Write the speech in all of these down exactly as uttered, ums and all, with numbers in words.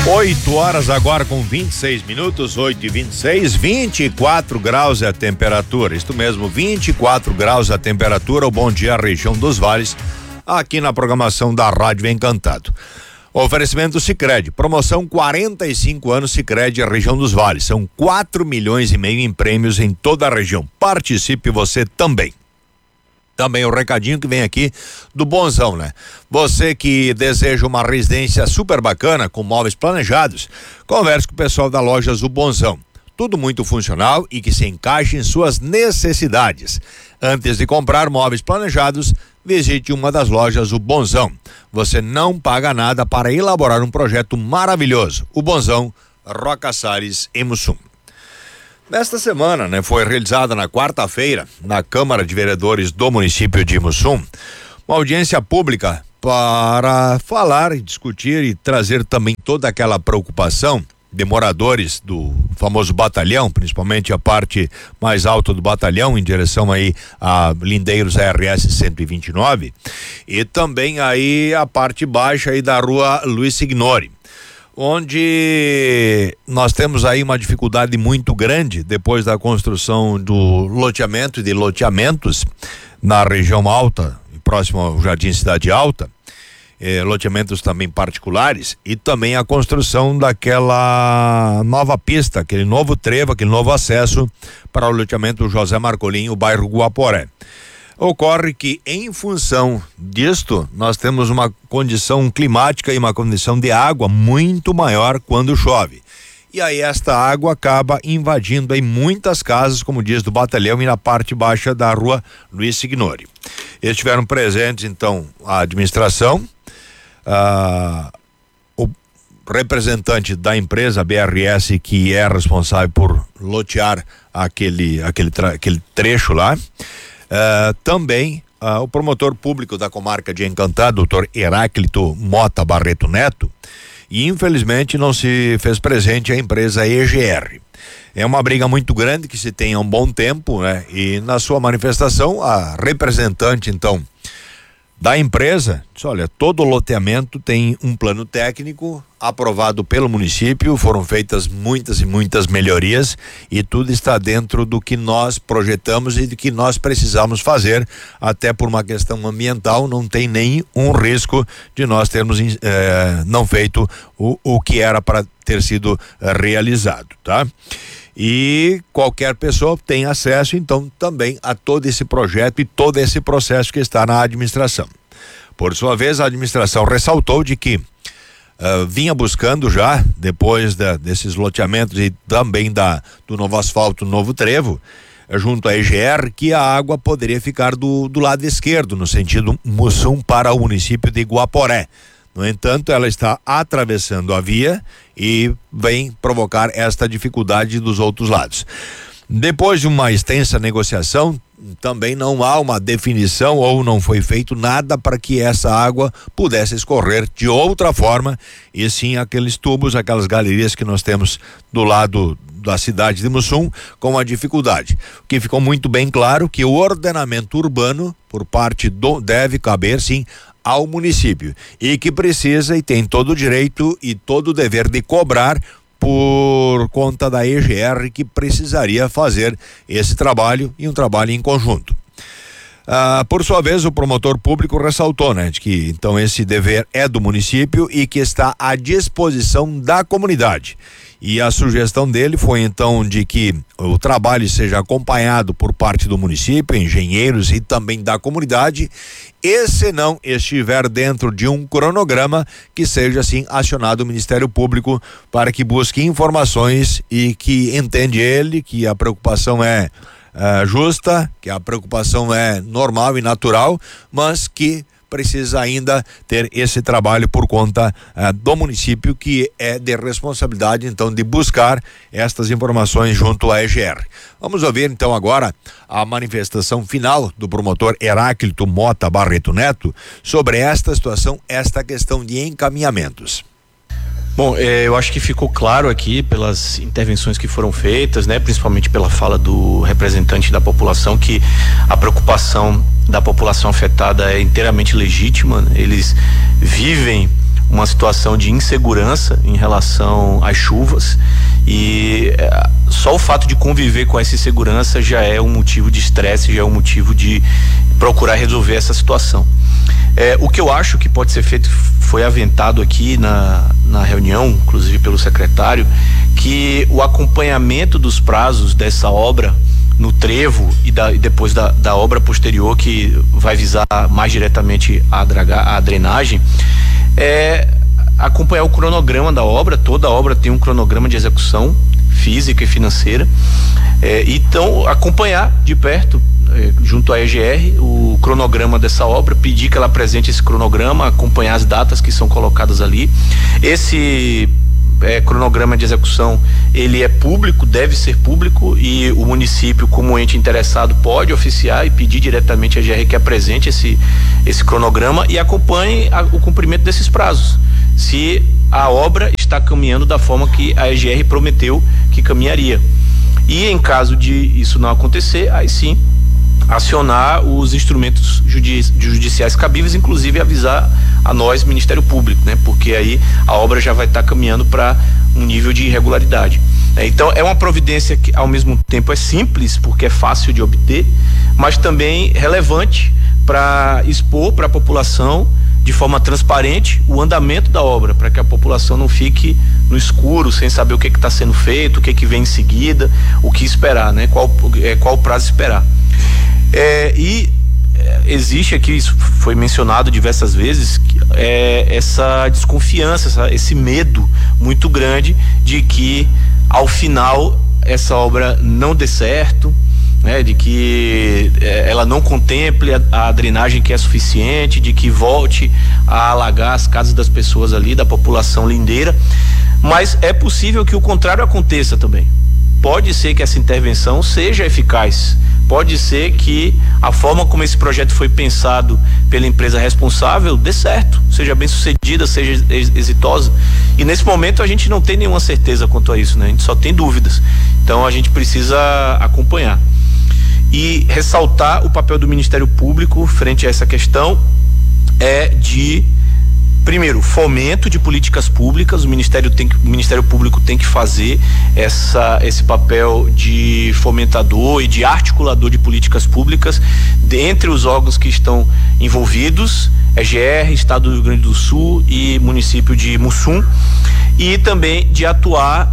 oito horas agora com vinte e seis minutos, oito e vinte e seis, vinte e quatro graus é a temperatura. Isto mesmo, vinte e quatro graus a temperatura. O Bom Dia Região dos Vales, aqui na programação da Rádio Encantado. Oferecimento Sicredi, promoção quarenta e cinco anos Sicredi, região dos Vales. São quatro milhões e meio em prêmios em toda a região. Participe você também. Também o recadinho que vem aqui do Bonzão, né? Você que deseja uma residência super bacana com móveis planejados, converse com o pessoal da Lojas do Bonzão. Tudo muito funcional e que se encaixe em suas necessidades. Antes de comprar móveis planejados, visite uma das lojas do Bonzão. Você não paga nada para elaborar um projeto maravilhoso. O Bonzão, Roca Salles, em Mussum. Nesta semana, né, foi realizada na quarta-feira, na Câmara de Vereadores do município de Mussum, uma audiência pública para falar e discutir e trazer também toda aquela preocupação de moradores do famoso batalhão, principalmente a parte mais alta do batalhão, em direção aí a Lindeiros R S cento e vinte e nove, e também aí a parte baixa aí da rua Luiz Signori, onde nós temos aí uma dificuldade muito grande depois da construção do loteamento e de loteamentos na região alta, próximo ao Jardim Cidade Alta, eh, loteamentos também particulares, e também a construção daquela nova pista, aquele novo trevo, aquele novo acesso para o loteamento José Marcolim, o bairro Guaporé. Ocorre que, em função disto, nós temos uma condição climática e uma condição de água muito maior quando chove. E aí esta água acaba invadindo aí muitas casas, como diz do batalhão, e na parte baixa da rua Luiz Signori. Eles tiveram presentes, então, a administração, ah, o representante da empresa B R S, que é responsável por lotear aquele, aquele, tra- aquele trecho lá. Uh, também uh, o promotor público da comarca de Encantado, doutor Heráclito Mota Barreto Neto, e infelizmente não se fez presente a empresa E G R. É uma briga muito grande que se tem há um bom tempo, né? E na sua manifestação, a representante, então, da empresa disse: olha, todo loteamento tem um plano técnico aprovado pelo município, foram feitas muitas e muitas melhorias e tudo está dentro do que nós projetamos e do que nós precisamos fazer, até por uma questão ambiental, não tem nenhum risco de nós termos eh, não feito o, o que era para ter sido eh, realizado, tá? E qualquer pessoa tem acesso, então, também a todo esse projeto e todo esse processo que está na administração. Por sua vez, a administração ressaltou de que uh, vinha buscando já, depois da, desses loteamentos e também da, do novo asfalto, novo trevo, junto à E G R, que a água poderia ficar do, do lado esquerdo, no sentido Mussum para o município de Guaporé. No entanto, ela está atravessando a via e vem provocar esta dificuldade dos outros lados. Depois de uma extensa negociação, também não há uma definição ou não foi feito nada para que essa água pudesse escorrer de outra forma, e sim aqueles tubos, aquelas galerias que nós temos do lado da cidade de Mussum, com a dificuldade. O que ficou muito bem claro que o ordenamento urbano, por parte do, deve caber sim ao município, e que precisa e tem todo o direito e todo o dever de cobrar por conta da E G R, que precisaria fazer esse trabalho, e um trabalho em conjunto. Ah, por sua vez, o promotor público ressaltou, né, de que então esse dever é do município e que está à disposição da comunidade. E a sugestão dele foi então de que o trabalho seja acompanhado por parte do município, engenheiros e também da comunidade, e se não estiver dentro de um cronograma, que seja assim acionado o Ministério Público para que busque informações, e que entende ele que a preocupação é uh, justa, que a preocupação é normal e natural, mas que precisa ainda ter esse trabalho por conta uh, do município, que é de responsabilidade então de buscar estas informações junto à E G R. Vamos ouvir então agora a manifestação final do promotor Heráclito Mota Barreto Neto sobre esta situação, esta questão de encaminhamentos. Bom, é, eu acho que ficou claro aqui pelas intervenções que foram feitas, né, principalmente pela fala do representante da população, que a preocupação da população afetada é inteiramente legítima. Eles vivem uma situação de insegurança em relação às chuvas, e é, só o fato de conviver com essa insegurança já é um motivo de estresse, já é um motivo de procurar resolver essa situação. É, o que eu acho que pode ser feito, foi aventado aqui na, na reunião, inclusive pelo secretário, que o acompanhamento dos prazos dessa obra no trevo e, da, e depois da, da obra posterior, que vai visar mais diretamente a, draga, a drenagem, é acompanhar o cronograma da obra. Toda a obra tem um cronograma de execução física e financeira, é, então acompanhar de perto, é, junto à E G R, o cronograma dessa obra, pedir que ela apresente esse cronograma, acompanhar as datas que são colocadas ali. Esse é, cronograma de execução, ele é público, deve ser público, e o município, como ente interessado, pode oficiar e pedir diretamente à E G R que apresente esse, esse cronograma e acompanhe a, o cumprimento desses prazos, se a obra está caminhando da forma que a E G R prometeu que caminharia. E em caso de isso não acontecer, aí sim acionar os instrumentos judici- judiciais cabíveis, inclusive avisar a nós, Ministério Público, né? Porque aí a obra já vai estar tá caminhando para um nível de irregularidade. É, então é uma providência que ao mesmo tempo é simples, porque é fácil de obter, mas também relevante para expor para a população de forma transparente o andamento da obra, para que a população não fique no escuro, sem saber o que está sendo feito, o que, que vem em seguida, o que esperar, né? Qual, é, qual prazo esperar. É, e é, existe aqui, isso foi mencionado diversas vezes, é, essa desconfiança, essa, esse medo muito grande de que ao final essa obra não dê certo, né, de que é, ela não contemple a, a drenagem que é suficiente, de que volte a alagar as casas das pessoas ali, da população lindeira. Mas é possível que o contrário aconteça também. Pode ser que essa intervenção seja eficaz, pode ser que a forma como esse projeto foi pensado pela empresa responsável dê certo, seja bem sucedida, seja exitosa, e nesse momento a gente não tem nenhuma certeza quanto a isso, né? A gente só tem dúvidas, então a gente precisa acompanhar e ressaltar o papel do Ministério Público frente a essa questão, é de, primeiro, fomento de políticas públicas. O Ministério, tem que, o Ministério Público tem que fazer essa, esse papel de fomentador e de articulador de políticas públicas dentre os órgãos que estão envolvidos, E G R, Estado do Rio Grande do Sul e município de Mussum, e também de atuar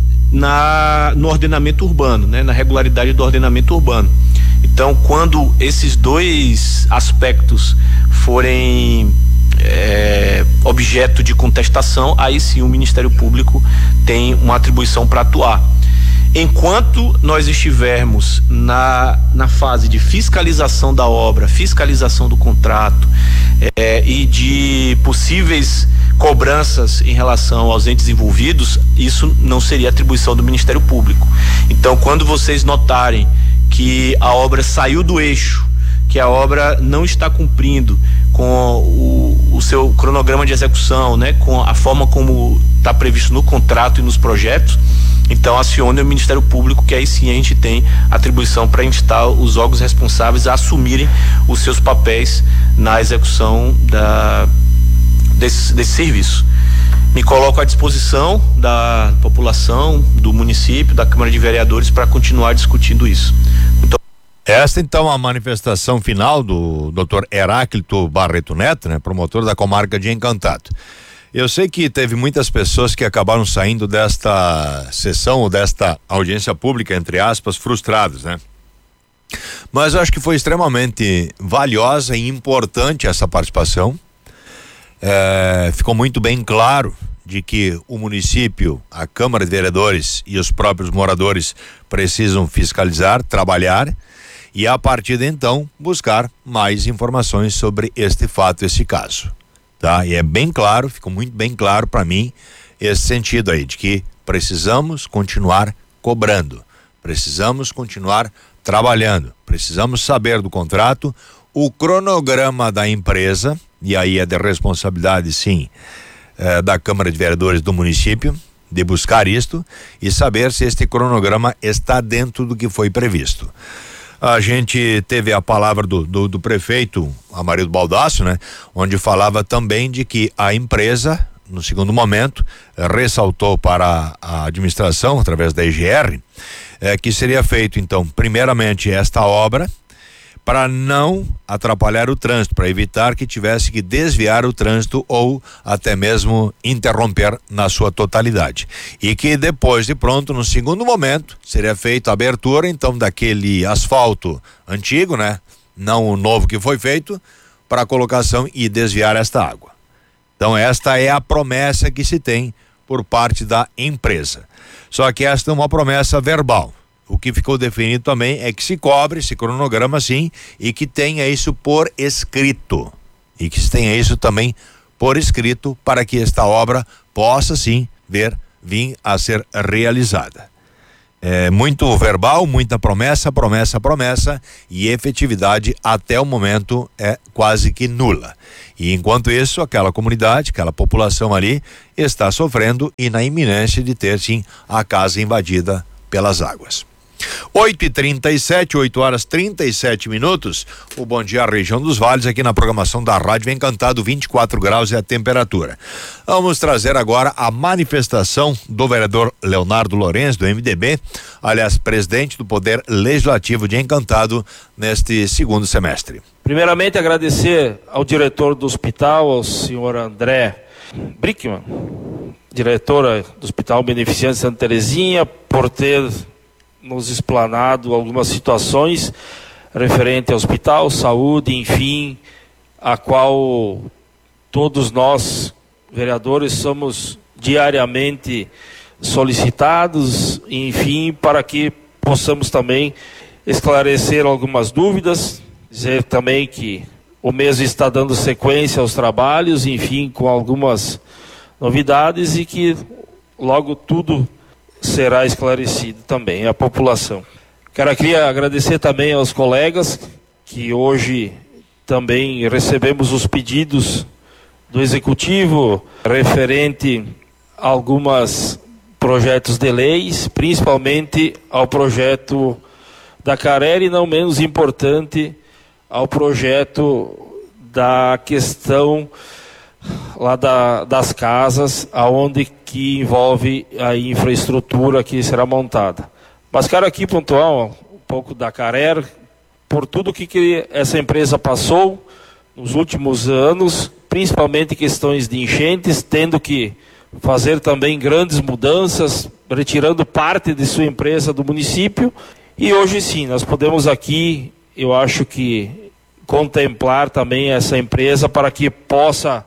na, no ordenamento urbano, né, na regularidade do ordenamento urbano. Então, quando esses dois aspectos forem É, objeto de contestação, aí sim o Ministério Público tem uma atribuição para atuar. Enquanto nós estivermos na, na fase de fiscalização da obra, fiscalização do contrato, é, e de possíveis cobranças em relação aos entes envolvidos, isso não seria atribuição do Ministério Público. Então, quando vocês notarem que a obra saiu do eixo, que a obra não está cumprindo com o, o seu cronograma de execução, né, com a forma como está previsto no contrato e nos projetos, então acione o Ministério Público, que aí sim a gente tem atribuição para instar os órgãos responsáveis a assumirem os seus papéis na execução da, desse, desse serviço. Me coloco à disposição da população, do município, da Câmara de Vereadores, para continuar discutindo isso. Muito Esta então a manifestação final do doutor Heráclito Barreto Neto, né, promotor da comarca de Encantado. Eu sei que teve muitas pessoas que acabaram saindo desta sessão, ou desta audiência pública, entre aspas, frustrados, né? Mas eu acho que foi extremamente valiosa e importante essa participação. É, ficou muito bem claro de que o município, a Câmara de Vereadores e os próprios moradores precisam fiscalizar, trabalhar, e a partir de então buscar mais informações sobre este fato, esse caso, tá? E é bem claro, ficou muito bem claro para mim esse sentido aí, de que precisamos continuar cobrando, precisamos continuar trabalhando, precisamos saber do contrato, o cronograma da empresa, e aí é de responsabilidade sim eh, da Câmara de Vereadores do município, de buscar isto e saber se este cronograma está dentro do que foi previsto. A gente teve a palavra do, do, do prefeito Amarildo Baldasso, né? Onde falava também de que a empresa, no segundo momento, ressaltou para a administração, através da E G R, é, que seria feito, então, primeiramente esta obra, para não atrapalhar o trânsito, para evitar que tivesse que desviar o trânsito ou até mesmo interromper na sua totalidade. E que depois de pronto, no segundo momento, seria feita a abertura, então, daquele asfalto antigo, né? Não o novo que foi feito, para a colocação e desviar esta água. Então, esta é a promessa que se tem por parte da empresa. Só que esta é uma promessa verbal. O que ficou definido também é que se cobre esse cronograma sim e que tenha isso por escrito. E que se tenha isso também por escrito para que esta obra possa sim ver, vir a ser realizada. É muito verbal, muita promessa, promessa, promessa e efetividade até o momento é quase que nula. E enquanto isso, aquela comunidade, aquela população ali está sofrendo e na iminência de ter sim a casa invadida pelas águas. oito e trinta e sete, oito horas trinta e sete minutos. O Bom Dia Região dos Vales aqui na programação da Rádio Vem Encantado, vinte e quatro graus é a temperatura. Vamos trazer agora a manifestação do vereador Leonardo Lourenço, do M D B, aliás, presidente do Poder Legislativo de Encantado neste segundo semestre. Primeiramente, agradecer ao diretor do hospital, ao senhor André Brickman, diretora do Hospital Beneficente Santa Terezinha, por ter nos explanado algumas situações referente ao hospital, saúde, enfim, a qual todos nós, vereadores, somos diariamente solicitados, enfim, para que possamos também esclarecer algumas dúvidas, dizer também que o mesmo está dando sequência aos trabalhos, enfim, com algumas novidades e que logo tudo será esclarecido também à população. Quero aqui agradecer também aos colegas que hoje também recebemos os pedidos do Executivo referente a alguns projetos de leis, principalmente ao projeto da Carere e não menos importante ao projeto da questão lá da, das casas, aonde que envolve a infraestrutura que será montada. Mas quero aqui pontuar um pouco da Carere, por tudo que, que essa empresa passou nos últimos anos, principalmente questões de enchentes, tendo que fazer também grandes mudanças, retirando parte de sua empresa do município. E hoje sim, nós podemos aqui, eu acho que, contemplar também essa empresa para que possa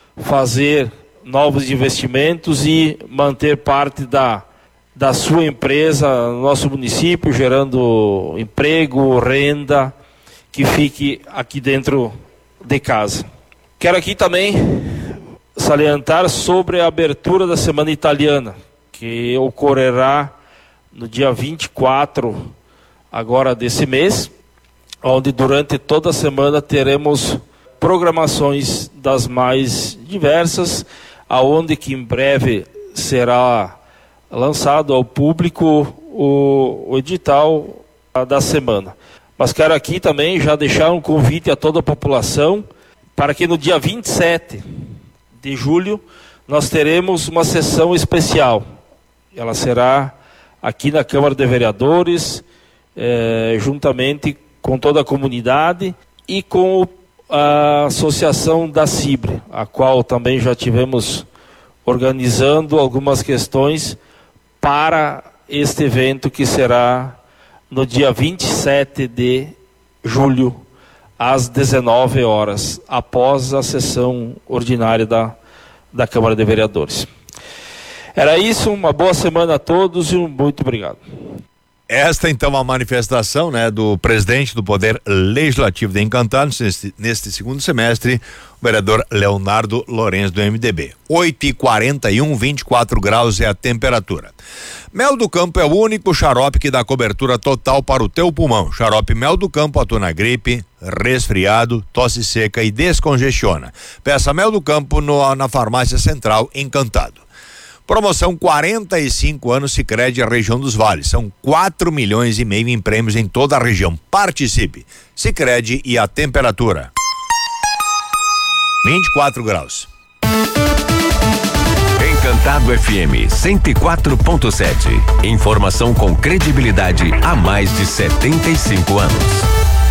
fazer novos investimentos e manter parte da, da sua empresa no nosso município, gerando emprego, renda, que fique aqui dentro de casa. Quero aqui também salientar sobre a abertura da Semana Italiana, que ocorrerá no dia vinte e quatro agora desse mês, onde durante toda a semana teremos programações das mais diversas, aonde que em breve será lançado ao público o, o edital da semana. Mas quero aqui também já deixar um convite a toda a população para que no dia vinte e sete de julho nós teremos uma sessão especial. Ela será aqui na Câmara de Vereadores, eh, juntamente com toda a comunidade e com o a associação da Cibre, a qual também já tivemos organizando algumas questões para este evento que será no dia vinte e sete de julho, às dezenove horas, após a sessão ordinária da, da Câmara de Vereadores. Era isso, uma boa semana a todos e um muito obrigado. Esta então a manifestação, né, do presidente do Poder Legislativo de Encantado neste, neste segundo semestre, o vereador Leonardo Lourenço do M D B. oito e quarenta e um, vinte e quatro graus é a temperatura. Mel do Campo é o único xarope que dá cobertura total para o teu pulmão. Xarope Mel do Campo atua na gripe, resfriado, tosse seca e descongestiona. Peça Mel do Campo no, na Farmácia Central Encantado. Promoção quarenta e cinco anos Sicredi, a região dos vales. São quatro milhões e meio em prêmios em toda a região. Participe. Sicredi e a temperatura. vinte e quatro graus. Encantado F M cento e quatro ponto sete. Informação com credibilidade há mais de setenta e cinco anos.